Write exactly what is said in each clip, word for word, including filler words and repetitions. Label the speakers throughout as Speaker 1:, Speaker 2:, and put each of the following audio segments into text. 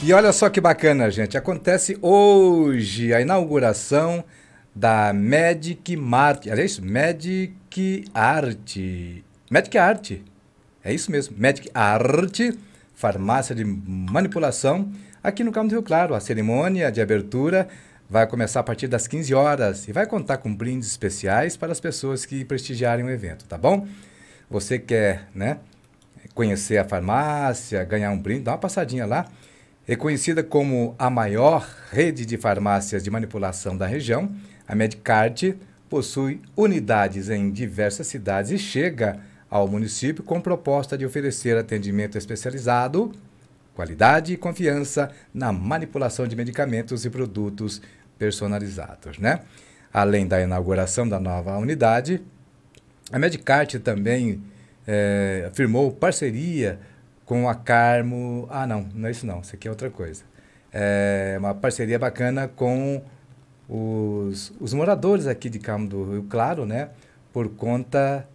Speaker 1: E olha só que bacana, gente. Acontece hoje a inauguração da Medic Mart. É isso? Medic Art. Medic Art. É isso mesmo. Medic Art, farmácia de manipulação, aqui no Campo do Rio Claro. A cerimônia de abertura vai começar a partir das quinze horas e vai contar com brindes especiais para as pessoas que prestigiarem o evento, tá bom? Você quer, né, conhecer a farmácia, ganhar um brinde, dá uma passadinha lá. Reconhecida como a maior rede de farmácias de manipulação da região, a Medicart possui unidades em diversas cidades e chega ao município com proposta de oferecer atendimento especializado, qualidade e confiança na manipulação de medicamentos e produtos personalizados, né? Além da inauguração da nova unidade, a Medicart também é, firmou parceria com a Carmo... Ah, não, não é isso não, isso aqui é outra coisa. É uma parceria bacana com os, os moradores aqui de Carmo do Rio Claro, né? Por conta...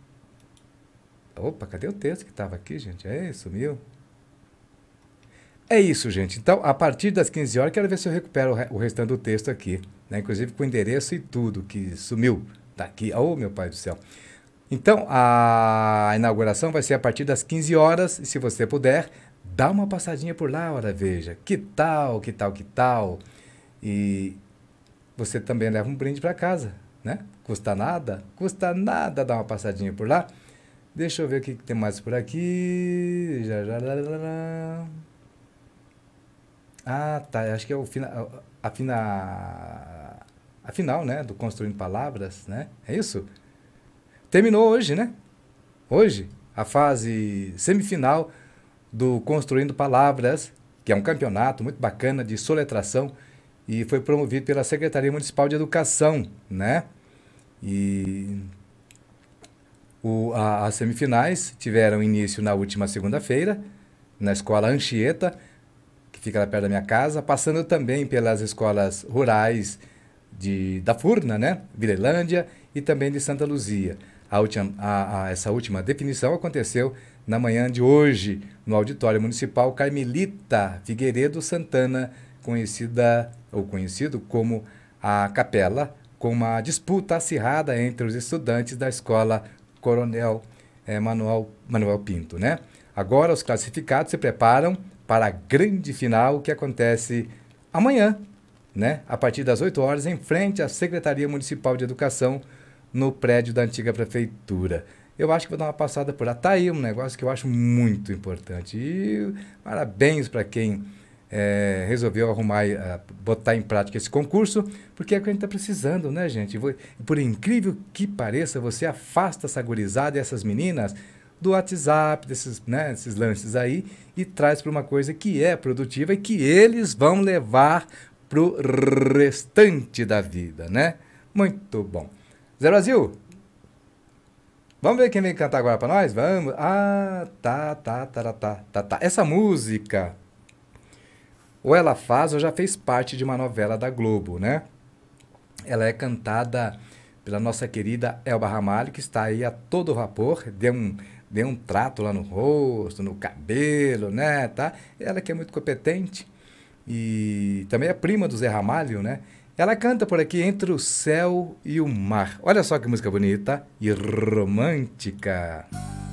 Speaker 1: Opa, cadê o texto que estava aqui, gente? É, sumiu. É isso, gente. Então, a partir das quinze horas, quero ver se eu recupero o, re o restante do texto aqui, né? Inclusive com o endereço e tudo que sumiu. Tá aqui. Oh, meu pai do céu. Então, a inauguração vai ser a partir das quinze horas, e se você puder, dá uma passadinha por lá, ora veja. Que tal, que tal, que tal? E você também leva um brinde para casa, né? Custa nada? Custa nada dar uma passadinha por lá. Deixa eu ver o que tem mais por aqui. Já, já, já, já, já. Ah, tá. Acho que é o final, a, fina, a final, né? Do Construindo Palavras, né? É isso? Terminou hoje, né? Hoje, a fase semifinal do Construindo Palavras, que é um campeonato muito bacana de soletração e foi promovido pela Secretaria Municipal de Educação, né? E o, a, as semifinais tiveram início na última segunda-feira, na escola Anchieta, que fica lá perto da minha casa, passando também pelas escolas rurais de, da Furna, né? Virelândia e também de Santa Luzia. A última, a, a, essa última definição aconteceu na manhã de hoje, no Auditório Municipal Carmelita Figueiredo Santana, conhecida ou conhecido como a Capela, com uma disputa acirrada entre os estudantes da Escola Coronel eh, Manuel, Manuel Pinto, né? Agora os classificados se preparam para a grande final que acontece amanhã, né? A partir das oito horas, em frente à Secretaria Municipal de Educação, no prédio da antiga prefeitura. Eu acho que vou dar uma passada por lá. Tá aí um negócio que eu acho muito importante. E parabéns para quem é, resolveu arrumar, uh, botar em prática esse concurso, porque é o que a gente está precisando, né, gente? Por incrível que pareça, você afasta essa gurizada e essas meninas do WhatsApp, desses, né, esses lances aí, e traz para uma coisa que é produtiva e que eles vão levar para o restante da vida, né? Muito bom. Zé Brasil, vamos ver quem vem cantar agora pra nós? Vamos. Ah, tá, tá, tá, tá, tá, tá. Essa música, ou ela faz ou já fez parte de uma novela da Globo, né? Ela é cantada pela nossa querida Elba Ramalho, que está aí a todo vapor, deu um, deu um trato lá no rosto, no cabelo, né, tá? Ela que é muito competente e também é prima do Zé Ramalho, né? Ela canta por aqui Entre o Céu e o Mar. Olha só que música bonita e romântica.